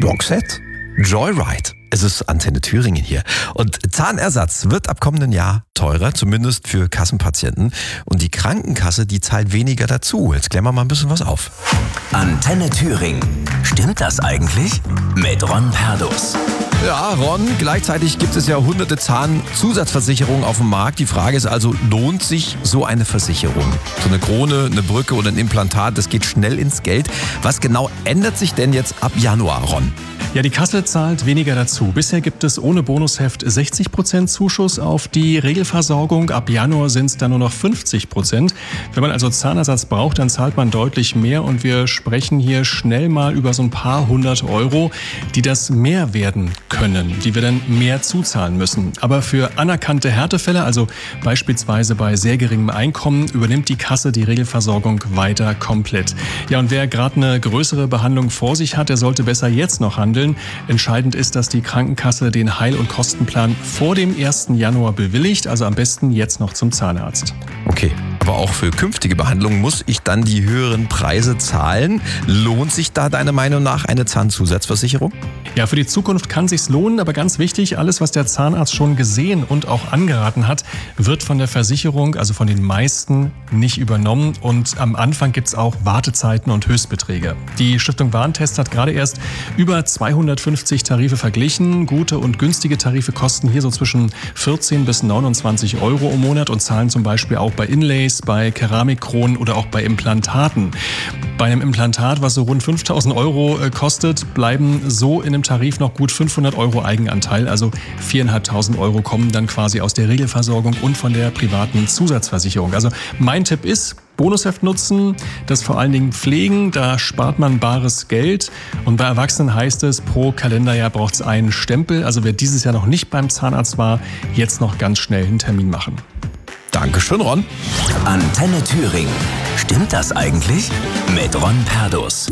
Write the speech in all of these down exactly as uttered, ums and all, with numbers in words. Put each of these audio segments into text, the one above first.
Doxet? Joyride. Es ist Antenne Thüringen hier. Und Zahnersatz wird ab kommenden Jahr teurer, zumindest für Kassenpatienten. Und die Krankenkasse, die zahlt weniger dazu. Jetzt klären wir mal ein bisschen was auf. Antenne Thüringen. Stimmt das eigentlich? Mit Ron Perdus. Ja, Ron, gleichzeitig gibt es ja hunderte Zahnzusatzversicherungen auf dem Markt. Die Frage ist also, lohnt sich so eine Versicherung? So eine Krone, eine Brücke oder ein Implantat, das geht schnell ins Geld. Was genau ändert sich denn jetzt ab Januar, Ron? Ja, die Kasse zahlt weniger dazu. Bisher gibt es ohne Bonusheft sechzig Prozent Zuschuss auf die Regelversorgung. Ab Januar sind es dann nur noch fünfzig Prozent. Wenn man also Zahnersatz braucht, dann zahlt man deutlich mehr. Und wir sprechen hier schnell mal über so ein paar hundert Euro, die das mehr werden können, die wir dann mehr zuzahlen müssen. Aber für anerkannte Härtefälle, also beispielsweise bei sehr geringem Einkommen, übernimmt die Kasse die Regelversorgung weiter komplett. Ja, und wer gerade eine größere Behandlung vor sich hat, der sollte besser jetzt noch handeln. Entscheidend ist, dass die Krankenkasse den Heil- und Kostenplan vor dem ersten Januar bewilligt, also am besten jetzt noch zum Zahnarzt. Okay, aber auch für künftige Behandlungen muss ich dann die höheren Preise zahlen. Lohnt sich da deiner Meinung nach eine Zahnzusatzversicherung? Ja, für die Zukunft kann sich's lohnen, aber ganz wichtig, alles, was der Zahnarzt schon gesehen und auch angeraten hat, wird von der Versicherung, also von den meisten, nicht übernommen. Und am Anfang gibt's auch Wartezeiten und Höchstbeträge. Die Stiftung Warentest hat gerade erst über zweihundertfünfzig Tarife verglichen. Gute und günstige Tarife kosten hier so zwischen vierzehn bis neunundzwanzig Euro im Monat und zahlen zum Beispiel auch bei Inlays, bei Keramikkronen oder auch bei Implantaten. Bei einem Implantat, was so rund fünftausend Euro kostet, bleiben so in einem Tarif noch gut fünfhundert Euro Eigenanteil. Also viertausendfünfhundert Euro kommen dann quasi aus der Regelversorgung und von der privaten Zusatzversicherung. Also mein Tipp ist, Bonusheft nutzen, das vor allen Dingen pflegen, da spart man bares Geld. Und bei Erwachsenen heißt es, pro Kalenderjahr braucht es einen Stempel. Also wer dieses Jahr noch nicht beim Zahnarzt war, jetzt noch ganz schnell einen Termin machen. Dankeschön, Ron. Antenne Thüringen. Stimmt das eigentlich? Mit Ron Perdus.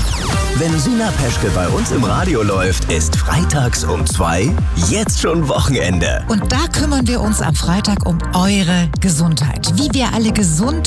Wenn Sina Peschke bei uns im Radio läuft, ist freitags um zwei jetzt schon Wochenende. Und da kümmern wir uns am Freitag um eure Gesundheit. Wie wir alle gesund